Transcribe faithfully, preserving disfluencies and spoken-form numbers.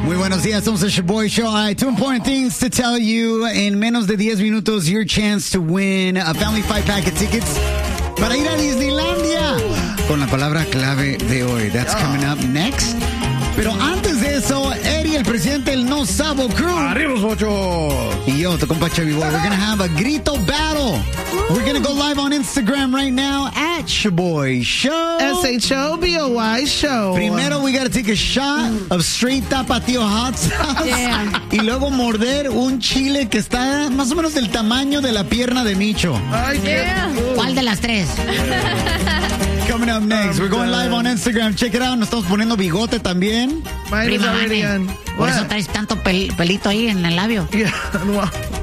Muy buenos días, somos el Shaboy Show. I have two important things to tell you. En menos de diez minutos, your chance to win a Family Five Pack of tickets para ir a Disneylandia. Con la palabra clave de hoy. That's coming up next. Pero antes de eso, Eddie, el presidente del No Sabo Crew. ¡Arriba los ocho! Y yo, tu compa Chevy Boy. We're going to have a grito battle. We're going to go live on Instagram right now at Shaboy Show. S H O B O Y Show. Primero, we got to take a shot of straight tapatio hot sauce. Yeah. Y luego morder un chile que está más o menos del tamaño de la pierna de Micho. Ay, qué Yeah. ¿Cuál de las tres? Coming up next, we're going live on Instagram. Check it out. Nos estamos poniendo bigote también. Mine is Prima already mami. on. Por eso What? traes tanto pel- pelito ahí en el labio. Yeah, well,